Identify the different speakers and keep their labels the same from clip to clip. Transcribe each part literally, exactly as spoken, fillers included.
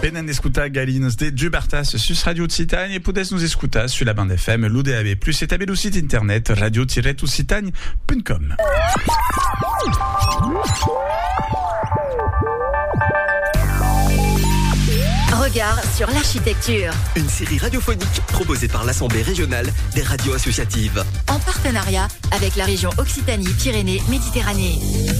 Speaker 1: Venen escutar Galinos de Dubartas sus Radio Ticitagne et podes nous escutar sur la bande F M, l'U D A B plus, et taper le site internet radio tiret occitanie point com.
Speaker 2: Regard sur l'architecture.
Speaker 3: Une série radiophonique proposée par l'Assemblée régionale des radios associatives.
Speaker 2: En partenariat avec la région Occitanie-Pyrénées-Méditerranée.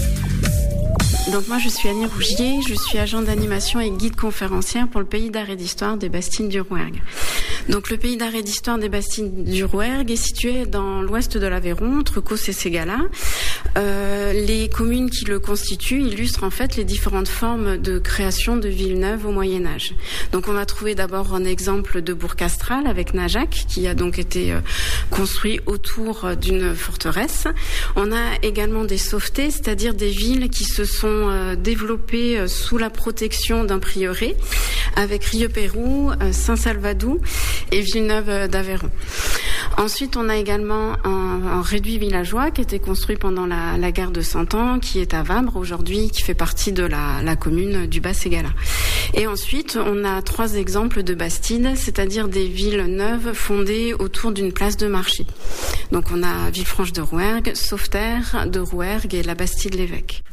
Speaker 4: Donc moi je suis Annie Rougier, je suis agent d'animation et guide conférencière pour le pays d'art et d'histoire des Bastines du Rouergue. Donc le pays d'art et d'histoire des Bastines du Rouergue est situé dans l'ouest de l'Aveyron, entre Causse et Ségala. Euh, les communes qui le constituent illustrent en fait les différentes formes de création de villes neuves au Moyen-Âge. Donc on va trouver d'abord un exemple de bourg castral avec Najac, qui a donc été euh, construit autour d'une forteresse. On a également des sauvetés, c'est-à-dire des villes qui se sont euh, développées euh, sous la protection d'un prieuré, avec Rieux-Pérou, euh, Saint-Salvadou et Villeneuve d'Aveyron. Ensuite, on a également un, un réduit villageois qui a été construit pendant la, la guerre de Cent Ans, qui est à Vabre aujourd'hui, qui fait partie de la, la commune du Bas-Ségala. Et ensuite, on a trois exemples de bastides, c'est-à-dire des villes neuves fondées autour d'une place de marché. Donc on a Villefranche de Rouergue, Sauveterre de Rouergue et la Bastide-l'Évêque.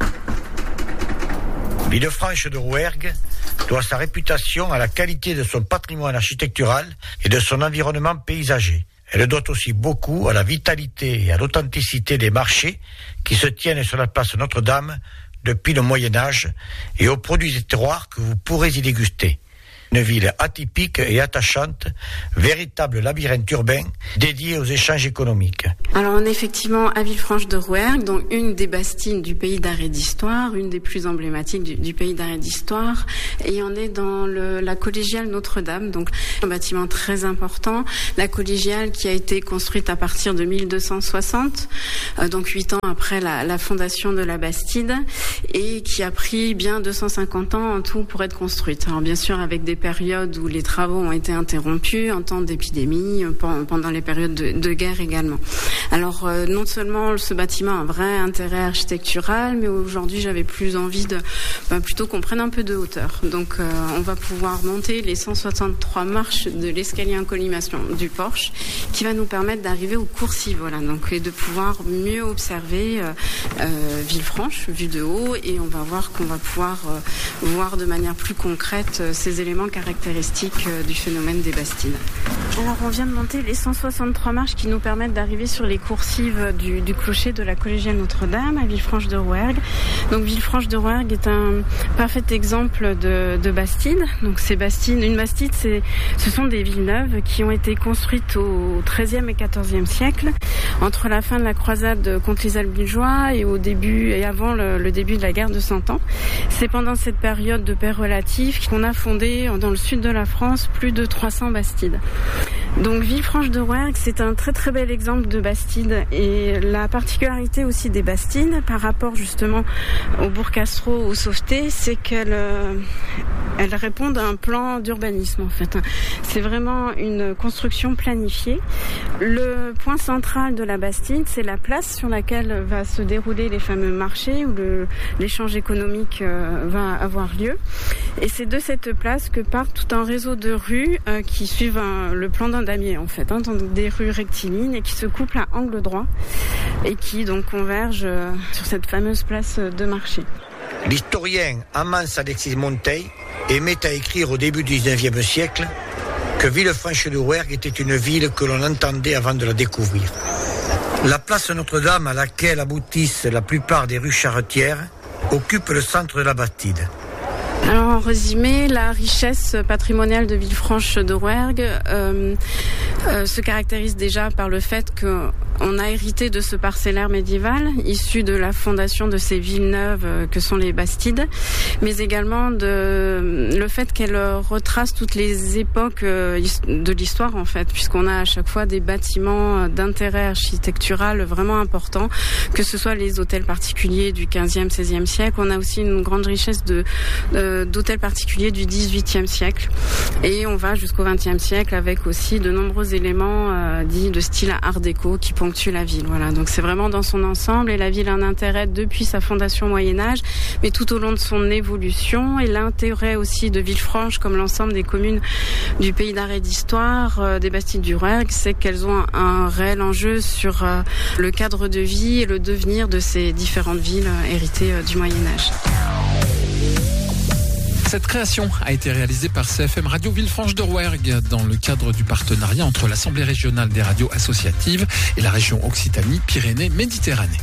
Speaker 5: Villefranche de Rouergue doit sa réputation à la qualité de son patrimoine architectural et de son environnement paysager. Elle doit aussi beaucoup à la vitalité et à l'authenticité des marchés qui se tiennent sur la place Notre-Dame depuis le Moyen-Âge et aux produits des terroirs que vous pourrez y déguster. Une ville atypique et attachante, véritable labyrinthe urbain dédié aux échanges économiques.
Speaker 4: Alors on est effectivement à Villefranche de Rouergue, donc une des bastines du pays d'art et d'histoire, une des plus emblématiques du, du pays d'art et d'histoire, et on est dans le, la collégiale Notre-Dame, donc un bâtiment très important, la collégiale qui a été construite à partir de mille deux cent soixante, euh, donc huit ans après la, la fondation de la Bastide, et qui a pris bien deux cent cinquante ans en tout pour être construite. Alors bien sûr avec des périodes où les travaux ont été interrompus en temps d'épidémie, pendant les périodes de, de guerre également. Alors euh, non seulement ce bâtiment a un vrai intérêt architectural, mais aujourd'hui j'avais plus envie de bah, plutôt qu'on prenne un peu de hauteur. Donc euh, on va pouvoir monter les cent soixante-trois marches de l'escalier en collimation du porche, qui va nous permettre d'arriver au coursives, voilà, donc et de pouvoir mieux observer euh, euh, Villefranche vue de haut, et on va voir qu'on va pouvoir euh, voir de manière plus concrète euh, ces éléments caractéristiques euh, du phénomène des Bastides. Alors on vient de monter les cent soixante-trois marches qui nous permettent d'arriver sur les coursives du, du clocher de la collégiale Notre-Dame à Villefranche de Rouergue. Donc Villefranche de Rouergue est un parfait exemple de, de Bastide. Donc ces Bastides, une Bastide, c'est, ce sont des villes neuves qui ont été construites au treizième et quatorzième siècle, entre la fin de la croisade contre les Albigeois et au début et avant le, le début de la guerre de Cent Ans. C'est pendant cette période de paix relative qu'on a fondé dans le sud de la France plus de trois cents Bastides. Donc Villefranche de Rouergue, c'est un très très bel exemple de Bastide, et la particularité aussi des Bastides par rapport justement au Bourg-Castro, aux sauvetés, c'est qu'elles euh, elles répondent à un plan d'urbanisme en fait. C'est vraiment une construction planifiée. Le point central de la Bastide, c'est la place sur laquelle va se dérouler les fameux marchés où le, l'échange économique euh, va avoir lieu. Et c'est de cette place que part tout un réseau de rues euh, qui suivent un, le plan d'un damier en fait, hein, donc des rues rectilignes et qui se couplent à angle droit et qui donc convergent euh, sur cette fameuse place de marché.
Speaker 5: L'historien Amance Alexis Monteil aimait à écrire au début du dix-neuvième siècle que Villefranche de Rouergue était une ville que l'on entendait avant de la découvrir. La place Notre-Dame, à laquelle aboutissent la plupart des rues charretières, occupe le centre de la Bastide.
Speaker 4: Alors en résumé, la richesse patrimoniale de Villefranche de Rouergue euh, euh, se caractérise déjà par le fait qu'on a hérité de ce parcellaire médiéval issu de la fondation de ces villes neuves euh, que sont les Bastides, mais également de le fait qu'elle retrace toutes les époques euh, de l'histoire en fait, puisqu'on a à chaque fois des bâtiments d'intérêt architectural vraiment importants, que ce soit les hôtels particuliers du quinzième, seizième siècle. On a aussi une grande richesse de, de d'hôtels particuliers du dix-huitième siècle, et on va jusqu'au vingtième siècle avec aussi de nombreux éléments euh, dits de style art déco qui pour ponctuent la ville. Voilà, donc c'est vraiment dans son ensemble, et la ville a un intérêt depuis sa fondation au Moyen-Âge, mais tout au long de son évolution, et l'intérêt aussi de Villefranche, comme l'ensemble des communes du pays d'art et d'histoire, euh, des Bastilles du Rouergue, c'est qu'elles ont un, un réel enjeu sur euh, le cadre de vie et le devenir de ces différentes villes euh, héritées euh, du Moyen-Âge.
Speaker 6: Cette création a été réalisée par C F M Radio Villefranche de Rouergue dans le cadre du partenariat entre l'Assemblée régionale des radios associatives et la région Occitanie-Pyrénées-Méditerranée.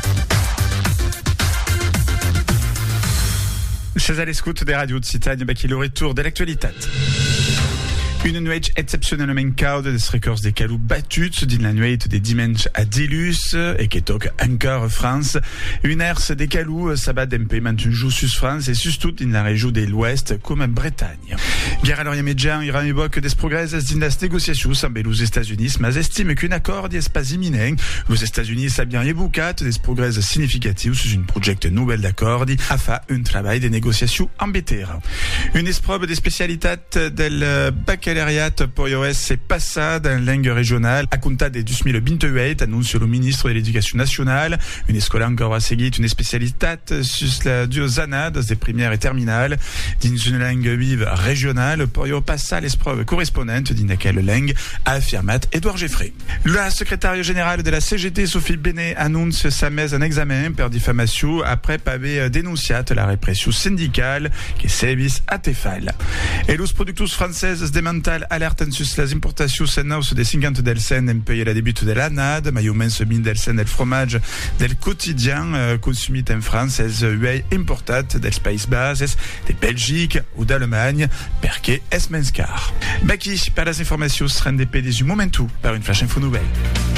Speaker 1: Chez l'écoute des radios de Citagne, bah, qui est le retour de l'actualité. Une nuit exceptionnellement chaude des records des calous battus d'une la nuit des dimanches à Dilus et qui toque encore France. Une herse des calous s'abat d'un pays maintenant joue sur France et surtout dans la région de l'Ouest comme en Bretagne. Guerre alors médian, il évoque des progrès dans les négociations avec les États-Unis, mais estime qu'un accord n'est pas imminent. Les États-Unis ont bien évoqué des progrès significatifs sur une project nouvelle d'accord à faire un travail de négociations embêté. Une épreuve de spécialité del baccalauréat pour I O S c'est passé dans la langue régionale à compter de deux mille vingt-huit, annonce le ministre de l'Éducation nationale. Une école encore à seguir une spécialité sur la diozanade des premières et terminales dans une langue vive régionale pour y passer l'épreuve correspondante d'une laquelle langue a affirmé Édouard Geffrey. La secrétaire générale de la C G T, Sophie Benet, annonce sa mise en examen pour diffamation après avoir dénoncé la répression syndicale qui sévit à Tefal. Et les producteurs françaises démentent alerte sur les importations sennaus des cinquante delsen en pays la début de l'année, mais immense bin delsen del fromage del quotidien euh, consumé en France, es uei importat dels Pays Bases, de Belgique ou d'Allemagne, perché es menscar. Baki, par les informations seront des pays du momentu par une flash info nouvelle.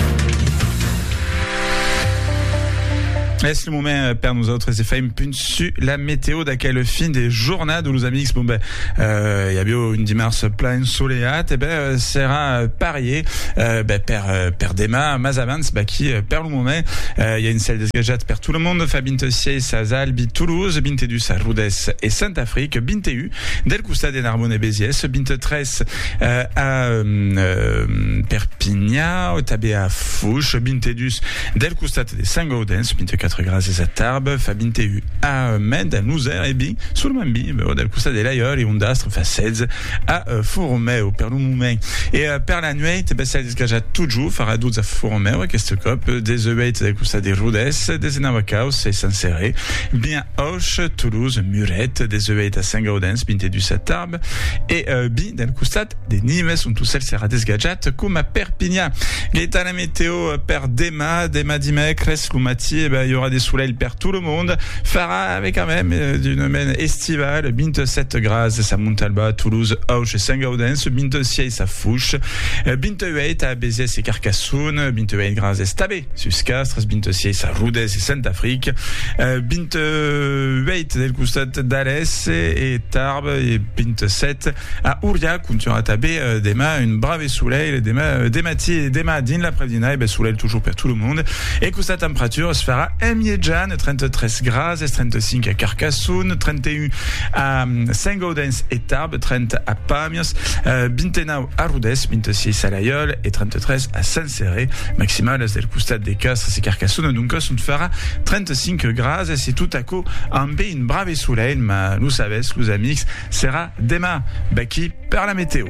Speaker 1: Est-ce le moment per nous autres c'est fait une punch sur la météo d'aquel fin des journées de nos amis bon ben euh, il y a bien une dimanche plein soleillate et ben sera parié euh, ben per per Dema Mazavans ben qui per le moment euh, il y a une salle dégagate per tout le monde Fabinte Siey Sazal Bit Toulouse Binte du Saroudes et Saint-Afrique Binte U del Coustade et Narbonne et Béziers Binte Tresse euh, à euh, Perpignan Otabé à Fouche Binte Dus del Coustade des Saint-Gaudens Binte quatre grâce à Tarbes, Fabine T U à Med, à Nouzer et Bi, sur le même Bi, au Costa des Laïol et Ondastre, Facèdes, à Fouromé, au Perlou-Moumé. Et per la nuit, t'es passé à desgager toujours, faire à douze à Fouromé, ouais, qu'est-ce que cop, des Euet, des Costa des Roudes, des Enavacaos, et Saint-Céré, bien Auch, Toulouse, Murette, des Euet à Saint-Gaudens, Binte du à Tarbes, et euh, Bi, del Costa des Nimes, sont tous celles sera desgageat, comme à Perpignan. Gaëtan la météo, per Dema, Dema Dimec, Res, Loumati, et ben, il y aura des soleils per tout le monde. Farah avec quand même euh, d'une semaine estivale. Binte sept grâce, ça monte Alba, Toulouse, Auch et Saint-Gaudens. Binte Siey, ça Fouche. Euh, Binte huit à Béziers et Carcassonne. Binte huit grâce, Stabé, Suscastres. Binte Siey, ça Roudes et Saint-Afrique. Euh, Binte huit del Coustade d'Alès et, et Tarbes. Et Binte sept à Ouriac, où tu auras tabé euh, Dema, une brave soleil. Dema, euh, Demati et Dema din l'après-dîner. Ben, soleil toujours per tout le monde. Et que sa température se fera Miedjan, trente-trois grâce, trente-cinq à Carcassonne, trente et un à Saint-Gaudens et Tarbes, trente à Pamiers, euh, Bintenau à Roudes, vingt-six à Laïol et trente-trois à Saint-Céré. Maximal del Coustade des Castres et Carcassonne, donc on fera trente-cinq grâce, c'est tout à coup en B une brave soleil, mais nous savez, les amis, sera demain, Baki par la météo.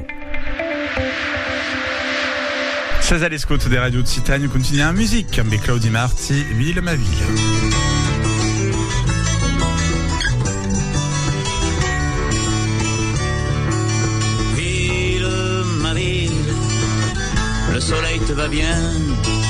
Speaker 1: seize à l'escoute des radios de Citagne, continue en musique avec Claudie Marty, Ville ma ville.
Speaker 7: Ville ma ville, le soleil te va bien.